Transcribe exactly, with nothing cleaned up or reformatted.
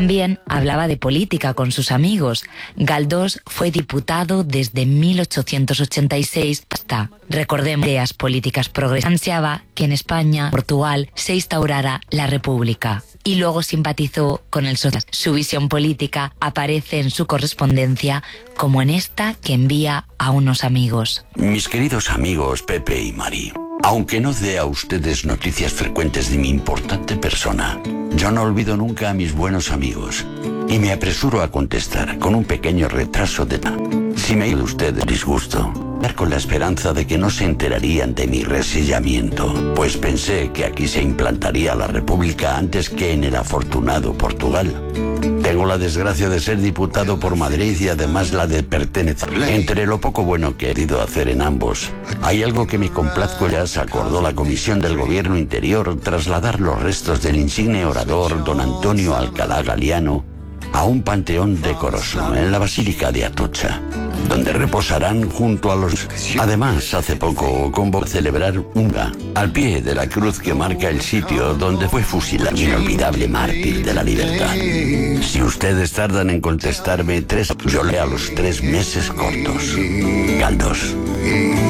También hablaba de política con sus amigos. Galdós fue diputado desde mil ochocientos ochenta y seis hasta, recordemos, ideas políticas progresistas. Ansiaba que en España, Portugal, se instaurara la República. Y luego simpatizó con el socialismo. Su visión política aparece en su correspondencia, como en esta que envía a unos amigos. Mis queridos amigos Pepe y Mari, aunque no dé a ustedes noticias frecuentes de mi importante persona, yo no olvido nunca a mis buenos amigos y me apresuro a contestar con un pequeño retraso de... Si me de usted de disgusto, con la esperanza de que no se enterarían de mi resillamiento, pues pensé que aquí se implantaría la República antes que en el afortunado Portugal. Tengo la desgracia de ser diputado por Madrid y además la de pertenecer. Entre lo poco bueno que he querido hacer en ambos, hay algo que me complazco. Ya se acordó la Comisión del Gobierno Interior trasladar los restos del insigne orador don Antonio Alcalá Galiano a un panteón decoroso en la Basílica de Atocha, donde reposarán junto a los... Además, hace poco convocó a celebrar un al pie de la cruz que marca el sitio donde fue fusilado, inolvidable mártir de la libertad. Si ustedes tardan en contestarme tres, yo leo a los tres meses cortos. Galdós.